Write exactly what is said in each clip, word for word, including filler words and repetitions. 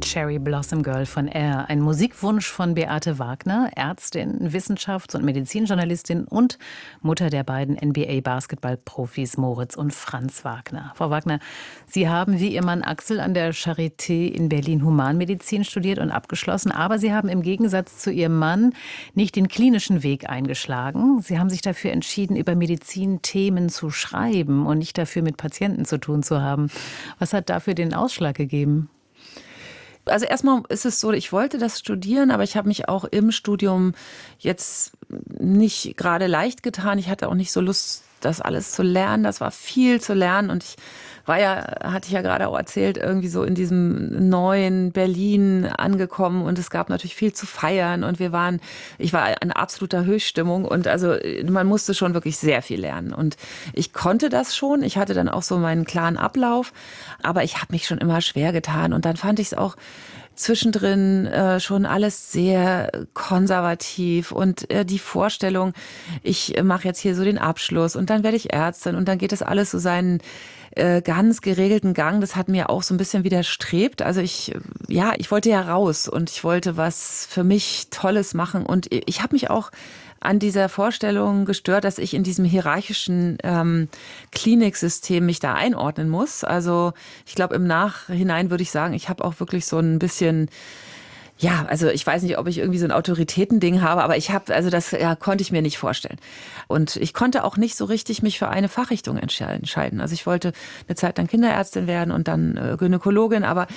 Cherry Blossom Girl von Air. Ein Musikwunsch von Beate Wagner, Ärztin, Wissenschafts- und Medizinjournalistin und Mutter der beiden N B A-Basketballprofis Moritz und Franz Wagner. Frau Wagner, Sie haben wie Ihr Mann Axel an der Charité in Berlin Humanmedizin studiert und abgeschlossen. Aber Sie haben im Gegensatz zu Ihrem Mann nicht den klinischen Weg eingeschlagen. Sie haben sich dafür entschieden, über Medizinthemen zu schreiben und nicht dafür, mit Patienten zu tun zu haben. Was hat dafür den Ausschlag gegeben? Also erstmal ist es so, ich wollte das studieren, aber ich habe mich auch im Studium jetzt nicht gerade leicht getan. Ich hatte auch nicht so Lust, das alles zu lernen. Das war viel zu lernen und ich war ja, hatte ich ja gerade auch erzählt, irgendwie so in diesem neuen Berlin angekommen und es gab natürlich viel zu feiern und wir waren, ich war in absoluter Höchststimmung und also man musste schon wirklich sehr viel lernen und ich konnte das schon. Ich hatte dann auch so meinen klaren Ablauf, aber ich habe mich schon immer schwer getan und dann fand ich es auch zwischendrin äh, schon alles sehr konservativ und äh, die Vorstellung, ich äh, mache jetzt hier so den Abschluss und dann werde ich Ärztin und dann geht das alles so seinen äh, ganz geregelten Gang. Das hat mir auch so ein bisschen widerstrebt. Also ich, ja, ich wollte ja raus und ich wollte was für mich Tolles machen und ich habe mich auch an dieser Vorstellung gestört, dass ich in diesem hierarchischen ähm, Kliniksystem mich da einordnen muss. Also ich glaube, im Nachhinein würde ich sagen, ich habe auch wirklich so ein bisschen, ja, also ich weiß nicht, ob ich irgendwie so ein Autoritätending habe, aber ich habe, also das ja, konnte ich mir nicht vorstellen. Und ich konnte auch nicht so richtig mich für eine Fachrichtung entscheiden. Also ich wollte eine Zeit lang Kinderärztin werden und dann äh, Gynäkologin, aber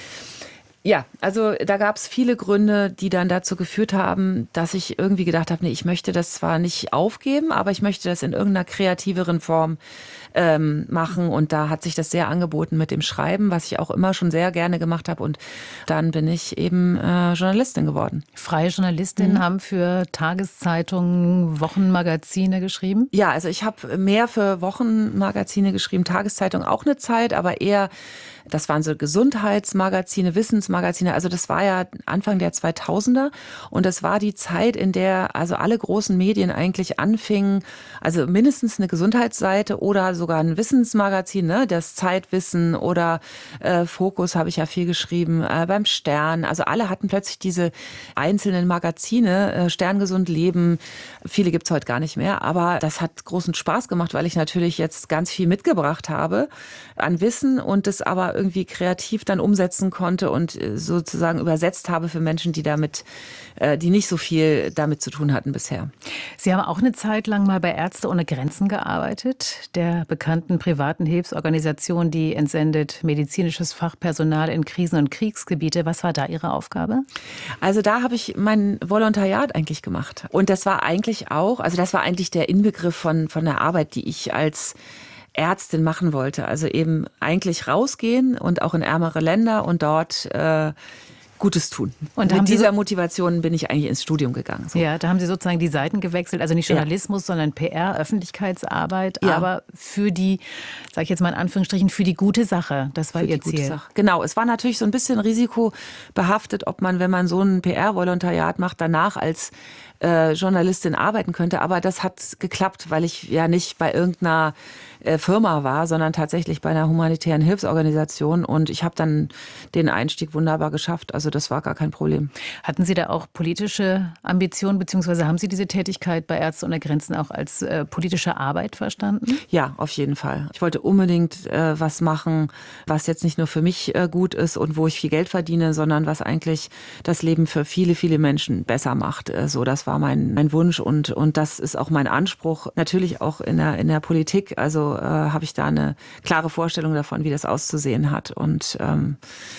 ja, also da gab es viele Gründe, die dann dazu geführt haben, dass ich irgendwie gedacht habe, nee, ich möchte das zwar nicht aufgeben, aber ich möchte das in irgendeiner kreativeren Form ähm, machen. Und da hat sich das sehr angeboten mit dem Schreiben, was ich auch immer schon sehr gerne gemacht habe. Und dann bin ich eben äh, Journalistin geworden. Freie Journalistinnen mhm. haben für Tageszeitungen, Wochenmagazine geschrieben? Ja, also ich habe mehr für Wochenmagazine geschrieben, Tageszeitung auch eine Zeit, aber eher, das waren so Gesundheitsmagazine, Wissensmagazine. Also das war ja Anfang der zweitausender und das war die Zeit, in der also alle großen Medien eigentlich anfingen, also mindestens eine Gesundheitsseite oder sogar ein Wissensmagazin, ne, das Zeitwissen oder äh, Fokus habe ich ja viel geschrieben, äh, beim Stern. Also alle hatten plötzlich diese einzelnen Magazine, äh, Sterngesund Leben. Viele gibt's heute gar nicht mehr, aber das hat großen Spaß gemacht, weil ich natürlich jetzt ganz viel mitgebracht habe an Wissen und das aber irgendwie kreativ dann umsetzen konnte und sozusagen übersetzt habe für Menschen, die damit, die nicht so viel damit zu tun hatten bisher. Sie haben auch eine Zeit lang mal bei Ärzte ohne Grenzen gearbeitet, der bekannten privaten Hilfsorganisation, die entsendet medizinisches Fachpersonal in Krisen- und Kriegsgebiete. Was war da Ihre Aufgabe? Also da habe ich mein Volontariat eigentlich gemacht. Und das war eigentlich auch, also das war eigentlich der Inbegriff von, von der Arbeit, die ich als Ärztin machen wollte. Also eben eigentlich rausgehen und auch in ärmere Länder und dort äh, Gutes tun. Und mit dieser so Motivation bin ich eigentlich ins Studium gegangen. So. Ja, da haben Sie sozusagen die Seiten gewechselt, also nicht Journalismus, ja. sondern P R, Öffentlichkeitsarbeit, ja. aber für die, sage ich jetzt mal in Anführungsstrichen, für die gute Sache. Das war für Ihr Ziel. Sache. Genau, es war natürlich so ein bisschen risikobehaftet, ob man, wenn man so ein P R-Volontariat macht, danach als äh, Journalistin arbeiten könnte. Aber das hat geklappt, weil ich ja nicht bei irgendeiner äh, Firma war, sondern tatsächlich bei einer humanitären Hilfsorganisation. Und ich habe dann den Einstieg wunderbar geschafft. Also das war gar kein Problem. Hatten Sie da auch politische Ambitionen, beziehungsweise haben Sie diese Tätigkeit bei Ärzte ohne Grenzen auch als äh, politische Arbeit verstanden? Ja, auf jeden Fall. Ich wollte unbedingt äh, was machen, was jetzt nicht nur für mich äh, gut ist und wo ich viel Geld verdiene, sondern was eigentlich das Leben für viele, viele Menschen besser macht. Äh, so, das war mein, mein Wunsch und, und das ist auch mein Anspruch. Natürlich auch in der, in der Politik. Also äh, habe ich da eine klare Vorstellung davon, wie das auszusehen hat. Und ähm,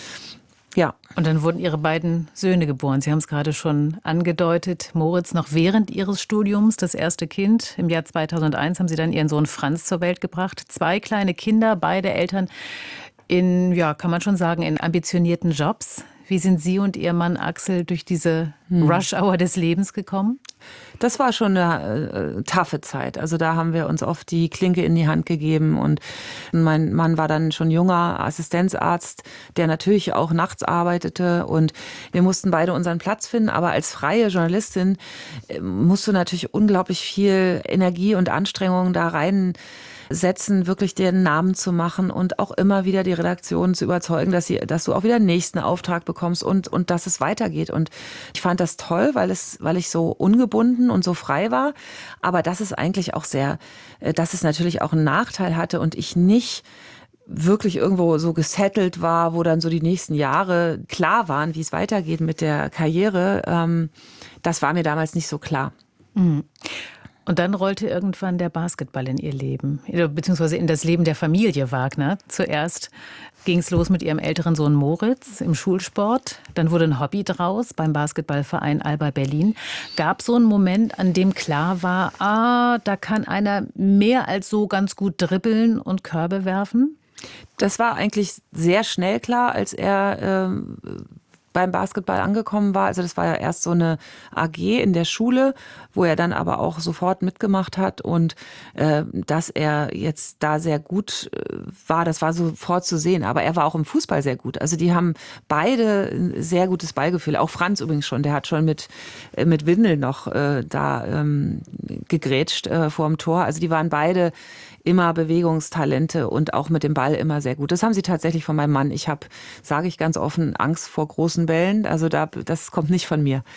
ja. Und dann wurden Ihre beiden Söhne geboren. Sie haben es gerade schon angedeutet. Moritz noch während Ihres Studiums, das erste Kind. Im Jahr zweitausendeins haben Sie dann Ihren Sohn Franz zur Welt gebracht. Zwei kleine Kinder, beide Eltern in, ja, kann man schon sagen, in ambitionierten Jobs. Wie sind Sie und Ihr Mann Axel durch diese hm. Rush-Hour des Lebens gekommen? Das war schon eine äh, taffe Zeit. Also da haben wir uns oft die Klinke in die Hand gegeben und mein Mann war dann schon junger Assistenzarzt, der natürlich auch nachts arbeitete und wir mussten beide unseren Platz finden. Aber als freie Journalistin äh, musst du natürlich unglaublich viel Energie und Anstrengung da rein Sätzen wirklich den Namen zu machen und auch immer wieder die Redaktion zu überzeugen, dass sie, dass du auch wieder den nächsten Auftrag bekommst und, und dass es weitergeht. Und ich fand das toll, weil es, weil ich so ungebunden und so frei war. Aber das ist eigentlich auch sehr, dass es natürlich auch einen Nachteil hatte und ich nicht wirklich irgendwo so gesettelt war, wo dann so die nächsten Jahre klar waren, wie es weitergeht mit der Karriere. Das war mir damals nicht so klar. Mhm. Und dann rollte irgendwann der Basketball in ihr Leben, beziehungsweise in das Leben der Familie Wagner. Zuerst ging es los mit ihrem älteren Sohn Moritz im Schulsport. Dann wurde ein Hobby draus beim Basketballverein Alba Berlin. Gab es so einen Moment, an dem klar war, ah, da kann einer mehr als so ganz gut dribbeln und Körbe werfen? Das war eigentlich sehr schnell klar, als er ähm, beim Basketball angekommen war. Also das war ja erst so eine A G in der Schule, wo er dann aber auch sofort mitgemacht hat. Und äh, dass er jetzt da sehr gut äh, war, das war sofort zu sehen. Aber er war auch im Fußball sehr gut. Also die haben beide ein sehr gutes Ballgefühl. Auch Franz übrigens schon. Der hat schon mit, äh, mit Windel noch äh, da ähm, gegrätscht äh, vorm Tor. Also die waren beide immer Bewegungstalente und auch mit dem Ball immer sehr gut. Das haben sie tatsächlich von meinem Mann. Ich habe, sage ich ganz offen, Angst vor großen Bällen. Also da, das kommt nicht von mir.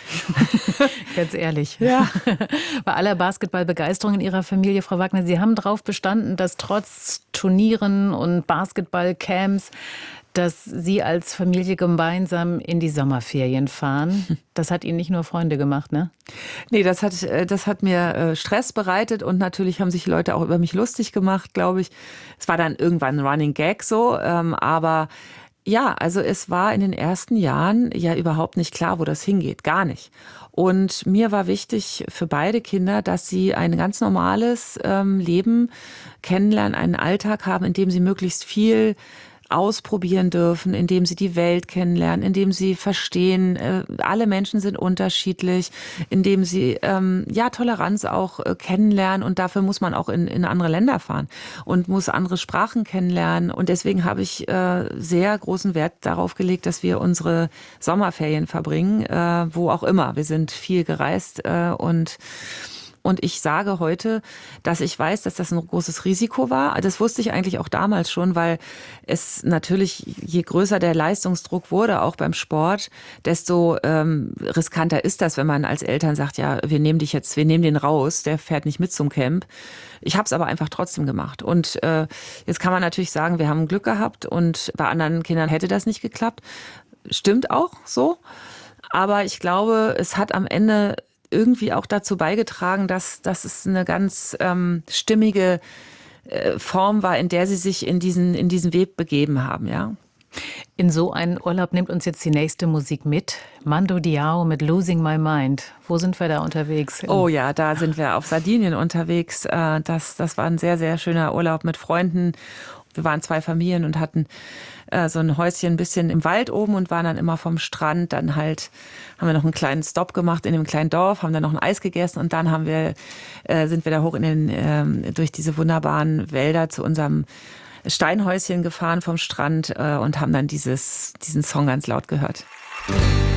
Ganz ehrlich. Ja. Bei aller Basketballbegeisterung in Ihrer Familie, Frau Wagner, Sie haben darauf bestanden, dass trotz Turnieren und Basketballcamps, dass Sie als Familie gemeinsam in die Sommerferien fahren. Das hat Ihnen nicht nur Freunde gemacht, ne? Nee, das hat, das hat mir Stress bereitet und natürlich haben sich Leute auch über mich lustig gemacht, glaube ich. Es war dann irgendwann ein Running Gag so, aber ja, also es war in den ersten Jahren ja überhaupt nicht klar, wo das hingeht, gar nicht. Und mir war wichtig für beide Kinder, dass sie ein ganz normales ähm, Leben kennenlernen, einen Alltag haben, in dem sie möglichst viel ausprobieren dürfen, indem sie die Welt kennenlernen, indem sie verstehen, äh, alle Menschen sind unterschiedlich, indem sie ähm, ja Toleranz auch äh, kennenlernen und dafür muss man auch in, in andere Länder fahren und muss andere Sprachen kennenlernen und deswegen habe ich äh, sehr großen Wert darauf gelegt, dass wir unsere Sommerferien verbringen, äh, wo auch immer. Wir sind viel gereist äh, und Und ich sage heute, dass ich weiß, dass das ein großes Risiko war. Das wusste ich eigentlich auch damals schon, weil es natürlich, je größer der Leistungsdruck wurde, auch beim Sport, desto ähm, riskanter ist das, wenn man als Eltern sagt, ja, wir nehmen dich jetzt, wir nehmen den raus, der fährt nicht mit zum Camp. Ich habe es aber einfach trotzdem gemacht. Und äh, jetzt kann man natürlich sagen, wir haben Glück gehabt und bei anderen Kindern hätte das nicht geklappt. Stimmt auch so. Aber ich glaube, es hat am Ende irgendwie auch dazu beigetragen, dass, dass es eine ganz ähm, stimmige äh, Form war, in der sie sich in diesen, in diesen Weg begeben haben, ja. In so einen Urlaub nimmt uns jetzt die nächste Musik mit. Mando Diao mit Losing My Mind. Wo sind wir da unterwegs? Oh ja, da sind wir auf Sardinien unterwegs. Das, das war ein sehr, sehr schöner Urlaub mit Freunden. Wir waren zwei Familien und hatten äh, so ein Häuschen ein bisschen im Wald oben und waren dann immer vom Strand. Dann halt haben wir noch einen kleinen Stopp gemacht in dem kleinen Dorf, haben dann noch ein Eis gegessen und dann haben wir, äh, sind wir da hoch in den, äh, durch diese wunderbaren Wälder zu unserem Steinhäuschen gefahren vom Strand äh, und haben dann dieses, diesen Song ganz laut gehört.